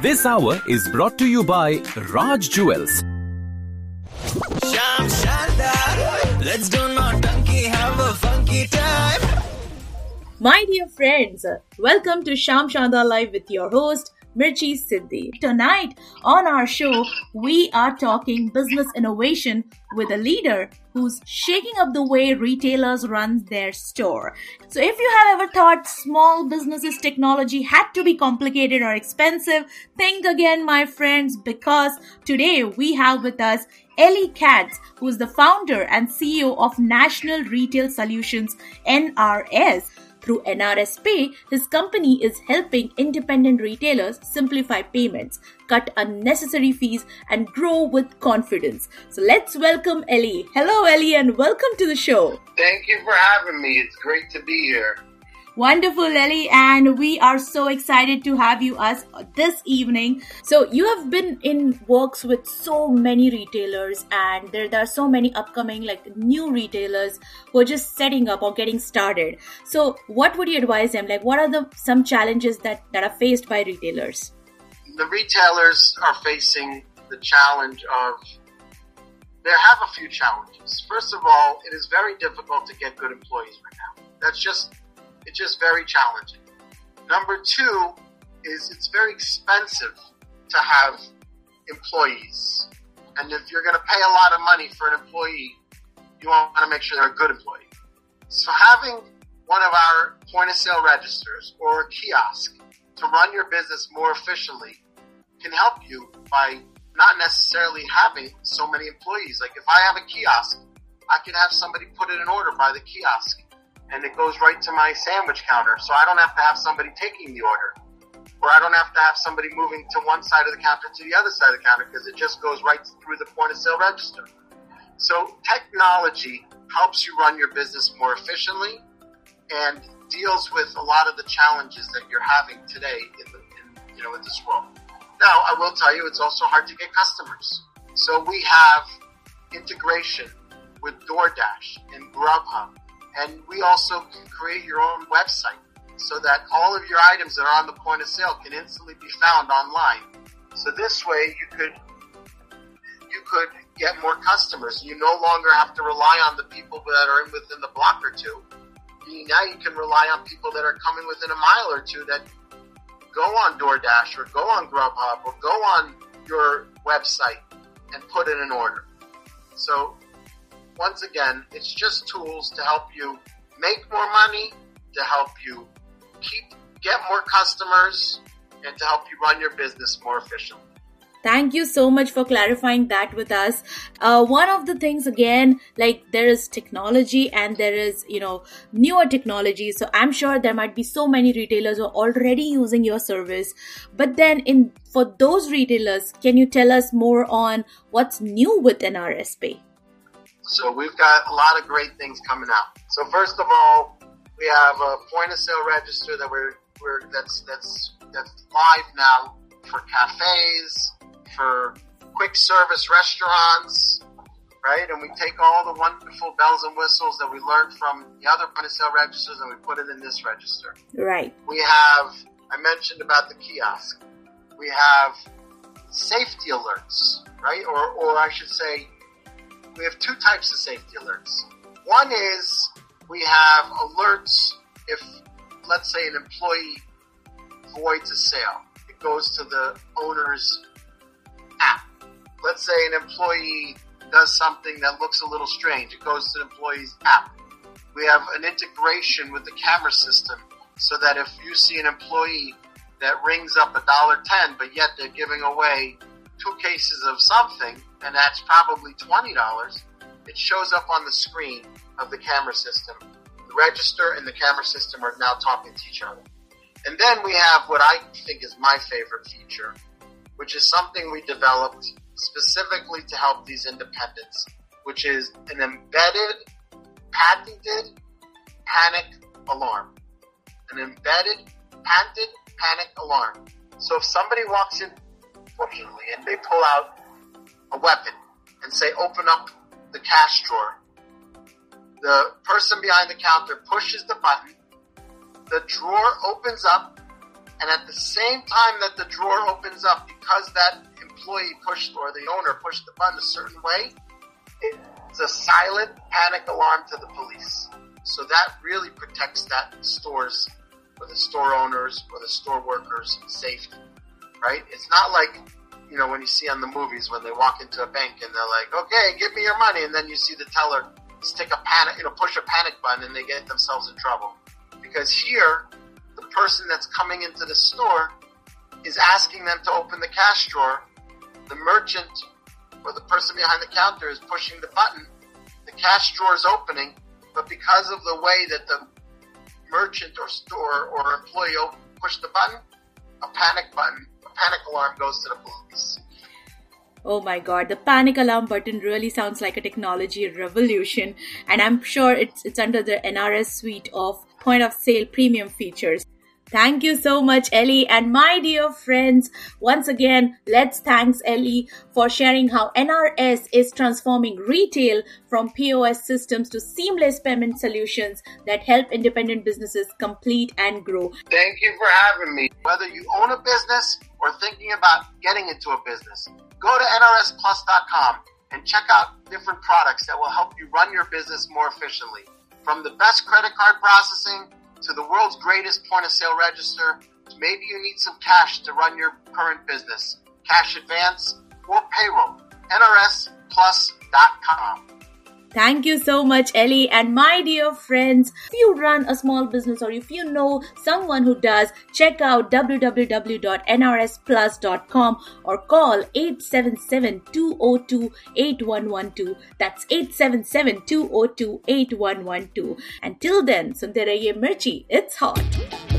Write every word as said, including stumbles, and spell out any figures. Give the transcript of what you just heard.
This hour is brought to you by Raj Jewels. Sham Shanda, let's do naughty, have a funky time. My dear friends, welcome to Sham Shanda Live with your host, Mirchi Siddhi. Tonight on our show, we are talking business innovation with a leader who's shaking up the way retailers run their store. So if you have ever thought small businesses technology had to be complicated or expensive, think again, my friends, because today we have with us Ellie Katz, who is the founder and C E O of National Retail Solutions, N R S. Through N R S Pay, his company is helping independent retailers simplify payments, cut unnecessary fees, and grow with confidence. So let's welcome Ellie. Hello, Ellie, and welcome to the show. Thank you for having me. It's great to be here. Wonderful, Ellie, and we are so excited to have you us this evening. So you have been in works with so many retailers, and there, there are so many upcoming like new retailers who are just setting up or getting started. So what would you advise them? Like, what are the some challenges that, that are faced by retailers? The retailers are facing the challenge of, they have a few challenges. First of all, it is very difficult to get good employees right now. That's just It's just very challenging. Number two is it's very expensive to have employees. And if you're going to pay a lot of money for an employee, you want to make sure they're a good employee. So having one of our point of sale registers or a kiosk to run your business more efficiently can help you by not necessarily having so many employees. Like if I have a kiosk, I can have somebody put in an order by the kiosk, and it goes right to my sandwich counter. So I don't have to have somebody taking the order. Or I don't have to have somebody moving to one side of the counter to the other side of the counter, because it just goes right through the point of sale register. So technology helps you run your business more efficiently and deals with a lot of the challenges that you're having today in the, in, you know, in this world. Now, I will tell you, it's also hard to get customers. So we have integration with DoorDash and Grubhub. And we also can create your own website so that all of your items that are on the point of sale can instantly be found online. So this way you could you could get more customers. You no longer have to rely on the people that are in within the block or two. Now you can rely on people that are coming within a mile or two that go on DoorDash or go on Grubhub or go on your website and put in an order. So once again, it's just tools to help you make more money, to help you keep get more customers, and to help you run your business more efficiently. Thank you so much for clarifying that with us. Uh, one of the things, again, like there is technology and there is, you know, newer technology. So I'm sure there might be so many retailers who are already using your service. But then in for those retailers, can you tell us more on what's new with N R S Pay? So we've got a lot of great things coming out. So first of all, we have a point of sale register that we're, we're that's that's that's live now for cafes, for quick service restaurants, right? And we take all the wonderful bells and whistles that we learned from the other point of sale registers and we put it in this register. Right. We have, I mentioned about the kiosk. We have safety alerts, right? Or or I should say, we have two types of safety alerts. One is we have alerts if, let's say, an employee voids a sale. It goes to the owner's app. Let's say an employee does something that looks a little strange. It goes to the employee's app. We have an integration with the camera system so that if you see an employee that rings up a dollar ten, but yet they're giving away two cases of something, and that's probably twenty dollars, it shows up on the screen of the camera system. The register and the camera system are now talking to each other. And then we have what I think is my favorite feature, which is something we developed specifically to help these independents, which is an embedded, patented panic alarm. An embedded, patented panic alarm. So if somebody walks in, fortunately, and they pull out a weapon and say, open up the cash drawer, the person behind the counter pushes the button, the drawer opens up, And at the same time that the drawer opens up, because that employee pushed or the owner pushed the button a certain way, it's a silent panic alarm to the police. So that really protects that store's or the store owners or the store workers' safety, right? It's not like, you know, when you see on the movies when they walk into a bank and they're like, okay, give me your money. And then you see the teller stick a panic, you know, push a panic button and they get themselves in trouble. Because here, the person that's coming into the store is asking them to open the cash drawer. The merchant or the person behind the counter is pushing the button. The cash drawer is opening, but because of the way that the merchant or store or employee pushed the button, a panic button, a panic alarm goes to the police. Oh my God, the panic alarm button really sounds like a technology revolution, and I'm sure it's it's under the N R S suite of point of sale premium features. Thank you so much, Ellie. And my dear friends, once again, let's thank Ellie for sharing how N R S is transforming retail from P O S systems to seamless payment solutions that help independent businesses complete and grow. Thank you for having me. Whether you own a business or thinking about getting into a business, go to N R S plus dot com and check out different products that will help you run your business more efficiently. From the best credit card processing to the world's greatest point-of-sale register, maybe you need some cash to run your current business, cash advance, or payroll. N R S plus dot com. Thank you so much, Ellie. And my dear friends, if you run a small business or if you know someone who does, check out w w w dot n r s plus dot com or call eight seven seven, two zero two, eight one one two. That's eight seven seven, two zero two, eight one one two. Until then, Sundaraye Mirchi, it's hot.